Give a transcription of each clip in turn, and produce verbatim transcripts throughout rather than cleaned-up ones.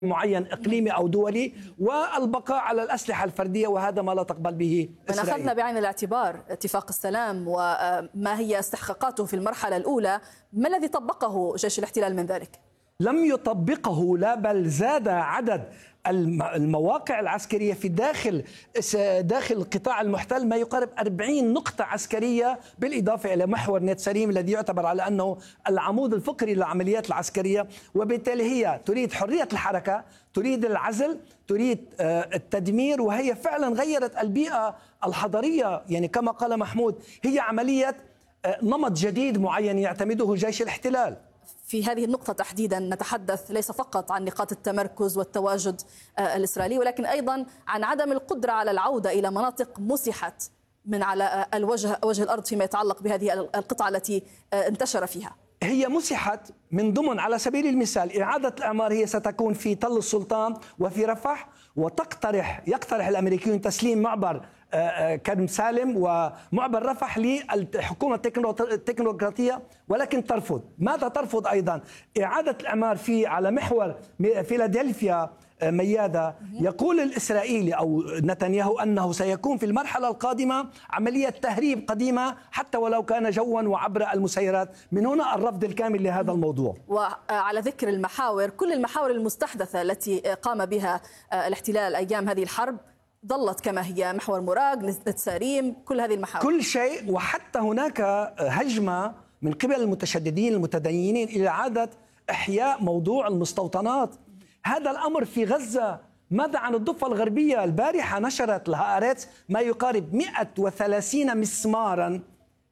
معين إقليمي أو دولي، والبقاء على الأسلحة الفردية، وهذا ما لا تقبل به إسرائيل. من أخذنا بعين الاعتبار اتفاق السلام وما هي استحقاقاته في المرحلة الأولى، ما الذي طبقه جيش الاحتلال من ذلك؟ لم يطبقه، لا بل زاد عدد المواقع العسكرية في داخل داخل القطاع المحتل ما يقارب أربعين نقطة عسكرية، بالإضافة إلى محور نتساريم الذي يعتبر على أنه العمود الفقري للعمليات العسكرية. وبالتالي هي تريد حرية الحركة، تريد العزل، تريد التدمير، وهي فعلا غيرت البيئة الحضرية. يعني كما قال محمود، هي عملية نمط جديد معين يعتمده جيش الاحتلال. في هذه النقطة تحديدا نتحدث ليس فقط عن نقاط التمركز والتواجد الإسرائيلي، ولكن أيضا عن عدم القدرة على العودة إلى مناطق مسحت من على الوجه وجه الأرض فيما يتعلق بهذه القطعة التي انتشر فيها. هي مسحت من ضمن، على سبيل المثال إعادة الإعمار هي ستكون في تل السلطان وفي رفح، وتقترح يقترح الأمريكيون تسليم معبر كرم سالم ومعبر رفح للحكومة التكنوقراطية، ولكن ترفض. ماذا ترفض أيضا؟ إعادة الإعمار في على محور فيلادلفيا ميادة. يقول الإسرائيلي أو نتنياهو أنه سيكون في المرحلة القادمة عملية تهريب قديمة حتى ولو كان جوا وعبر المسيرات. من هنا الرفض الكامل لهذا الموضوع. وعلى ذكر المحاور، كل المحاور المستحدثة التي قام بها الاحتلال أيام هذه الحرب ظلت كما هي، محور مراغ، نتساريم، كل هذه المحاور كل شيء. وحتى هناك هجمة من قبل المتشددين المتدينين إلى إعادة إحياء موضوع المستوطنات. هذا الأمر في غزة. ماذا عن الضفة الغربية؟ البارحة نشرت الهآرتس ما يقارب مئة وثلاثين مسمارا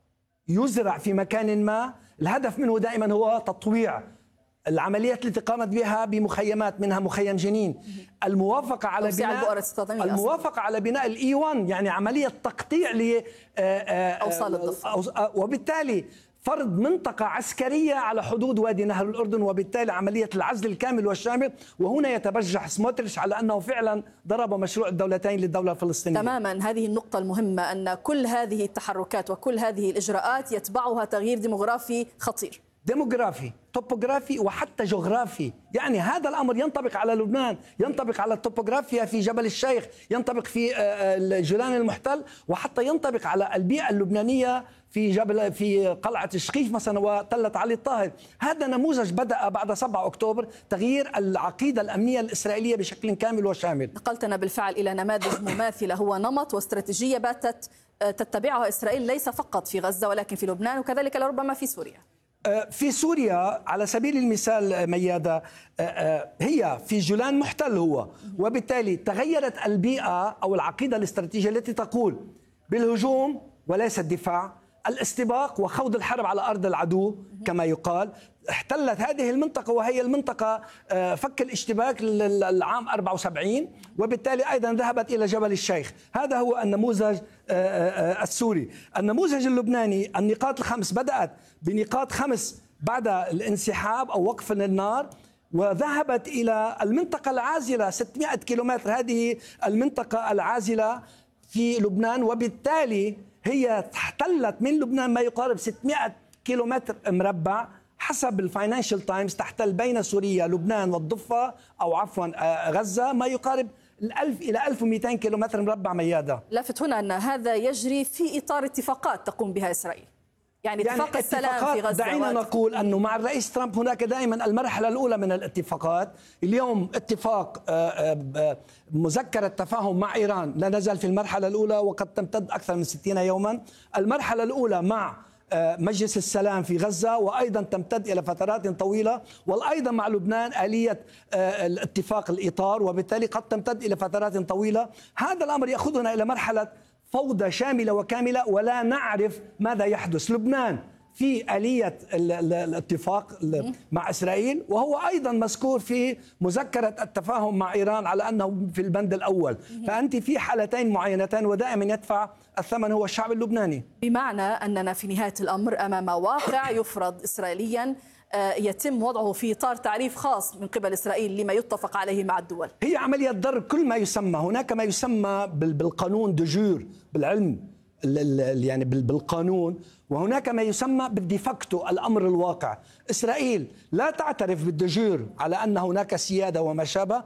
يزرع في مكان ما، الهدف منه دائما هو تطويع العمليات التي قامت بها بمخيمات، منها مخيم جنين. الموافقة على بناء الموافقة على بناء الإي واحد، يعني عملية تقطيع لأوصال الضفة، وبالتالي فرض منطقة عسكرية على حدود وادي نهر الأردن، وبالتالي عملية العزل الكامل والشامل. وهنا يتبجح سموتريتش على أنه فعلا ضرب مشروع الدولتين للدولة الفلسطينية. تماما. هذه النقطة المهمة، أن كل هذه التحركات وكل هذه الإجراءات يتبعها تغيير ديموغرافي خطير، ديموغرافي، توبوغرافي، وحتى جغرافي. يعني هذا الأمر ينطبق على لبنان، ينطبق على التوبوغرافيا في جبل الشيخ، ينطبق في الجولان المحتل، وحتى ينطبق على البيئة اللبنانية في جبل في قلعة الشقيف مثلا وتلة علي الطاهر. هذا نموذج بدأ بعد سبعة أكتوبر تغيير العقيدة الأمنية الإسرائيلية بشكل كامل وشامل. نقلتنا بالفعل إلى نماذج مماثلة، هو نمط واستراتيجية باتت تتبعها إسرائيل ليس فقط في غزة ولكن في لبنان وكذلك لربما في سوريا. في سوريا على سبيل المثال ميادة، هي في جولان محتل هو، وبالتالي تغيرت البيئة أو العقيدة الاستراتيجية التي تقول بالهجوم وليس الدفاع، الاستباق وخوض الحرب على أرض العدو كما يقال. احتلت هذه المنطقة وهي المنطقة فك الاشتباك للعام أربعة وسبعين، وبالتالي أيضا ذهبت إلى جبل الشيخ. هذا هو النموذج السوري. النموذج اللبناني النقاط الخمس بدأت بنقاط خمس بعد الانسحاب أو وقف النار، وذهبت إلى المنطقة العازلة ستمائة كيلومتر، هذه المنطقة العازلة في لبنان، وبالتالي هي احتلت من لبنان ما يقارب ستمائة كيلومتر مربع حسب الفاينانشال تايمز. تحتل بين سوريا، لبنان والضفة أو عفوا غزة ما يقارب الألف إلى ألف ومئتين كيلومتر مربع ميادة. لافت هنا أن هذا يجري في إطار اتفاقات تقوم بها إسرائيل، يعني اتفاق يعني السلام في غزة. دعينا نقول أنه مع الرئيس ترامب هناك دائما المرحلة الأولى من الاتفاقات. اليوم اتفاق مذكرة تفاهم مع إيران لا نزال في المرحلة الأولى وقد تمتد أكثر من ستين يوما. المرحلة الأولى مع مجلس السلام في غزة وأيضا تمتد إلى فترات طويلة، وأيضا مع لبنان آلية الاتفاق الإطار، وبالتالي قد تمتد إلى فترات طويلة. هذا الأمر يأخذنا إلى مرحلة فوضى شاملة وكاملة ولا نعرف ماذا يحدث. لبنان في آلية الاتفاق مع إسرائيل، وهو أيضا مذكور في مذكرة التفاهم مع إيران على أنه في البند الأول. فأنت في حالتين معينتين ودائما يدفع الثمن هو الشعب اللبناني. بمعنى أننا في نهاية الأمر أمام واقع يفرض إسرائيليا، يتم وضعه في إطار تعريف خاص من قبل إسرائيل لما يتفق عليه مع الدول. هي عملية ضرب كل ما يسمى، هناك ما يسمى بالقانون دجور بالعلم يعني بالقانون، وهناك ما يسمى بالديفاكتو الأمر الواقع. إسرائيل لا تعترف بالدجور على أن هناك سيادة وما شابه،